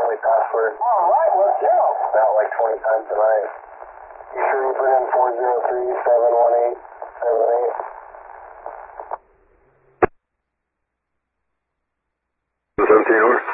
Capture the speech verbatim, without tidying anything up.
family password. All right, let's go. About like twenty times tonight. You sure you put in four zero three, seven one eight, seven eight? seventeen hours.